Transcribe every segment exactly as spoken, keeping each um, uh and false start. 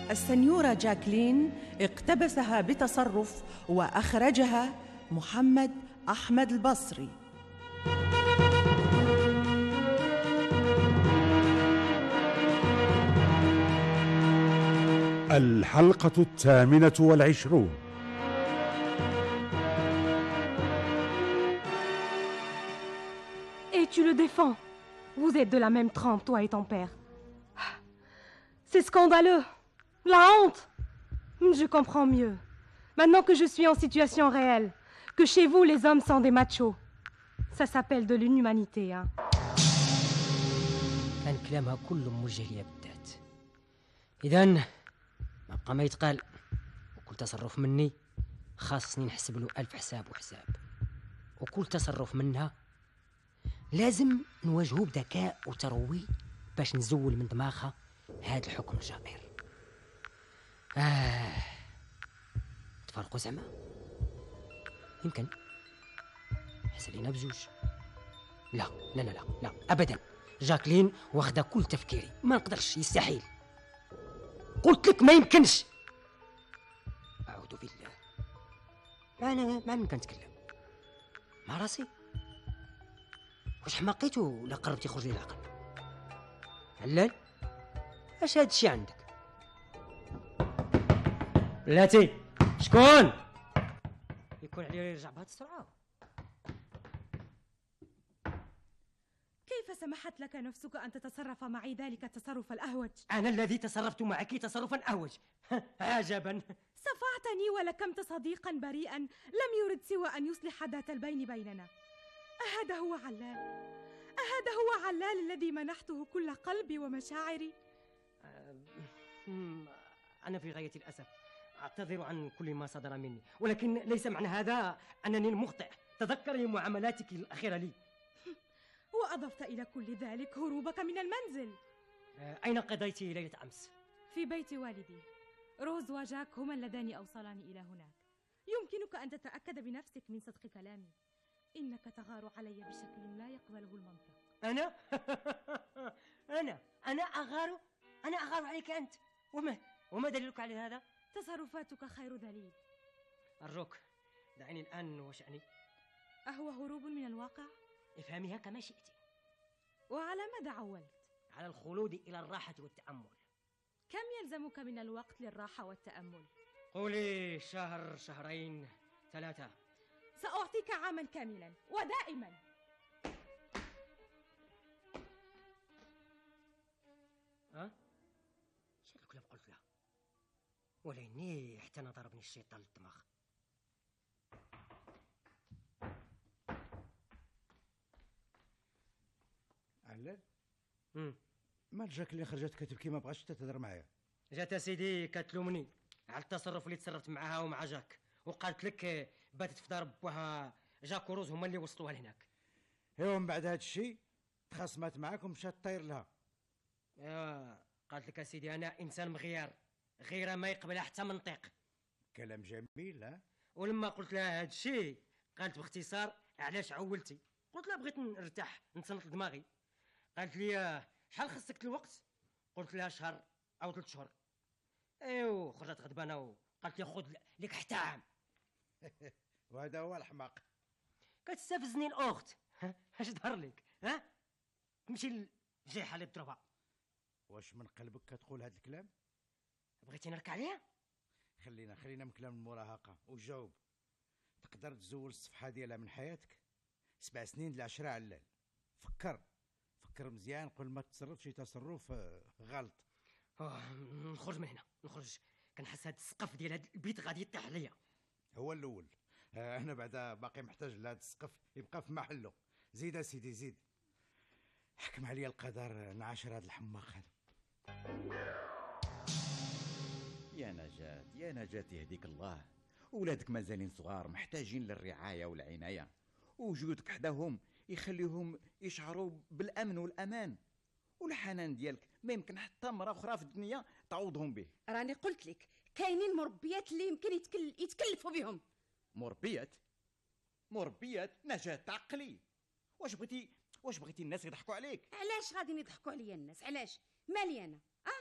السنيورة جاكلين اقتبسها بتصرف وأخرجها محمد أحمد البصري. الحلقة الثامنة والعشرون. Et tu le défends. Vous êtes de la même trempe, toi et ton père. C'est scandaleux. La honte. Je comprends mieux. Maintenant que je suis en situation réelle, que chez vous, les hommes sont des machos. Ça s'appelle de l'inhumanité, hein. كان كلامها كله موجه لي بالذات. إذن ما بقى ما يتقال، وكل تصرف مني خاصني نحسب له ألف حساب وحساب، وكل تصرف منها لازم نواجهه بذكاء وتروي باش نزول من دماغها هذا الحكم الجائر. آه تفرقوا زعما يمكن حس لينا بزوج. لا لا لا لا لا أبدا، جاكلين واخدة كل تفكيري، ما نقدرش، يستحيل. قلت لك ما يمكنش. أعوذ بالله، ما أنا ما ممكن نتكلم مع راسي. واش حماقيت ولا قربتي يخرج لي العقل؟ علال اش هاد الشي عندك؟ بلاتي شكون؟ يكون عليه يرجع بهاد السرعة. كيف سمحت لك نفسك أن تتصرف معي ذلك التصرف الأهوج؟ أنا الذي تصرفت معك تصرفا أهوج. عجبا. صفعتني ولكمت صديقا بريئا لم يرد سوى أن يصلح ذات البين بيننا. أهذا هو علال؟ أهذا هو علال الذي منحته كل قلبي ومشاعري؟ أنا في غاية الأسف أعتذر عن كل ما صدر مني، ولكن ليس معنى هذا أنني المخطئ. تذكري معاملاتك الأخيرة لي. وأضفت إلى كل ذلك هروبك من المنزل. أين قضيت ليلة أمس؟ في بيت والدي. روز وجاك هما اللذان أوصلاني إلى هناك. يمكنك أن تتأكد بنفسك من صدق كلامي. إنك تغار علي بشكل لا يقبله المنطق. أنا؟ أنا أنا أغار؟ أنا أغار عليك أنت؟ وما وما دليلك على هذا؟ تصرفاتك خير دليل. أرجوك دعيني الآن وشأني. أهو هروب من الواقع؟ افهميها كما شئت. وعلى ماذا عولت؟ على الخلود إلى الراحة والتأمل. كم يلزمك من الوقت للراحة والتأمل؟ قولي شهر، شهرين، ثلاثة. سأعطيك عاما كاملا ودائما. ها؟ شو الكلام قلت له؟ وليني حتى أنا ضربني الشيطان للدماغ. علال؟ امم مال جاك اللي خرجت كتبكي ما بغاش تهضر معايا؟ جات سيدي كتلومني على التصرف اللي تصرفت معها ومع جاك، وقالت لك باتت في دار بوها جاك وروز هما اللي وصلوها لهناك. ايوا من بعد هذا الشيء تخاصمات معاك ومشات طير لها. ايوا قالت لك سيدي انا انسان مغيار، غيره ما يقبلها حتى منطق. كلام جميل. ها؟ ولما قلت لها هذا الشيء قالت باختصار علاش عولتي؟ قلت لها بغيت نرتاح نتسلط دماغي. قالت لي شحال خصك الوقت؟ قلت لها شهر او ثلاث شهور. ايوا خرجت غضبانه وقالت لي خذ لك حتى عام. وهذا هو الحماق. كتستفزني الاخت. اش ظهر لك؟ ها تمشي للجيحه اللي تضربها. واش من قلبك كتقول هذا الكلام؟ بغيتي نرك عليها؟ خلينا خلينا من كلام المراهقه وجاوب. تقدر تزول الصفحه ديالها من حياتك؟ سبع سنين العشره علال. فكر فكر مزيان قبل ما تصرف شي تصرف غلط. أوه نخرج من هنا، نخرج. كنحس هاد السقف ديال هاد البيت غادي يطيح عليا. هو الاول. آه انا بعدا باقي محتاج لهاد السقف يبقى في محله. زيد اسيدي زيد. حكم عليا القدر نعاشر هاد الحماق هذا. يا نجاة يا نجاة يهديك الله. ولادك مازالين صغار محتاجين للرعاية والعناية، ووجودك حداهم يخليهم يشعروا بالأمن والأمان. والحنان ديالك ما يمكن حتى مرة أخرى في الدنيا تعوضهم به. راني قلت لك كاينين مربيات اللي يمكن يتكل... يتكلفوا بهم. مربيات؟ مربيات؟ نجاة تعقلي. واش بغيتي واش بغيتي الناس يضحكوا عليك؟ علاش غادي يضحكوا عليا الناس؟ علاش؟ مالي انا؟ اه اش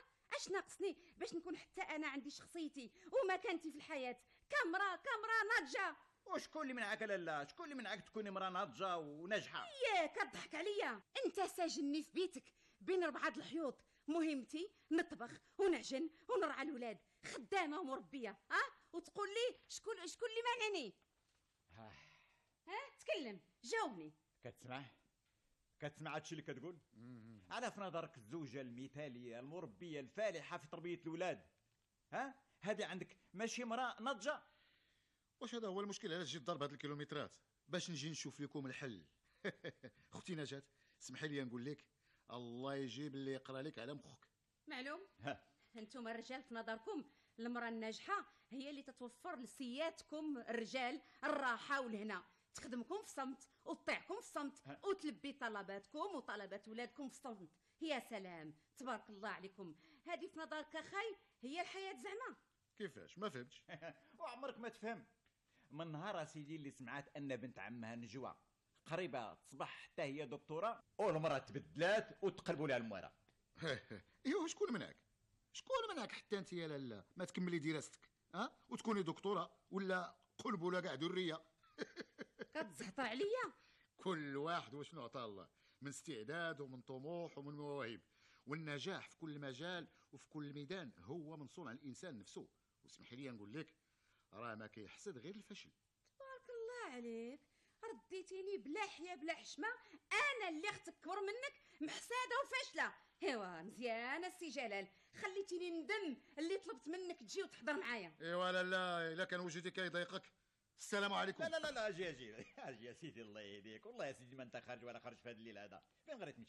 واش ناقصني باش نكون حتى انا عندي شخصيتي ومكانتي في الحياه كامراه كامراه ناضجه؟ وشكون اللي منعك لالا؟ شكون اللي منعك تكوني مرا ناضجه وناجحه؟ ياك كضحك عليا؟ انت ساجني في بيتك بين ربعه الحيوط، مهمتي نطبخ ونعجن ونرعى الولاد، خدامه ومربيه، ها وتقول لي شكون شكون اللي مانعني؟ ها ها تكلم جاوبني. كتسمع كتسمع هادشي اللي كتقول؟ على في نظرك الزوجه المثاليه المربيه الفالحه في تربيه الاولاد، ها هذه عندك ماشي مراه ناضجه؟ واش هذا هو المشكل؟ علاش جيت ضرب هاد الكيلومترات؟ باش نجي نشوف لكم الحل. اختي نجاة اسمحي لي نقول لك الله يجيب اللي يقرا لك على مخك. معلوم؟ انتم الرجال في نظركم المراه الناجحه هي اللي تتوفر لسياتكم الرجال الراحه والهنا، تخدمكم في صمت وتطيعكم في صمت وتلبي طلباتكم وطلبات ولادكم في صمت. يا سلام تبارك الله عليكم. هذه في نظرك اخي هي الحياه زعما؟ كيفاش؟ ما فهمتش. وعمرك ما تفهم. من نهار سيدي اللي سمعت ان بنت عمها نجوى قريبه تصبح حتى هي دكتوره والمراه تبدلات وتقلبوا لها المواره. ايوا شكون منعك؟ شكون منعك حتى انت يا لالا ما تكملي دراستك ها وتكوني دكتوره ولا قلبوا كاع دريه؟ كتزهطر عليا. كل واحد وشنو عطاه الله من استعداد ومن طموح ومن مواهب، والنجاح في كل مجال وفي كل ميدان هو من صنع الانسان نفسه. واسمحي لي نقول لك راه ما كيحسد غير الفشل. تبارك الله عليك، رديتيني بلا حياه بلا حشمه، انا اللي اختك كبر منك محساده وفاشله. ايوا مزيان السي جلال، خليتيني ندم اللي طلبت منك تجي وتحضر معايا. ايوا لا لا الا كان وجودي كيضايقك السلام عليكم. لا لا لا اجي اجي اجي يا سيدي الله يهديك. والله يا سيدي ما انت خارج ولا خارج في هذا الليل هذا، فين غادي تمشي؟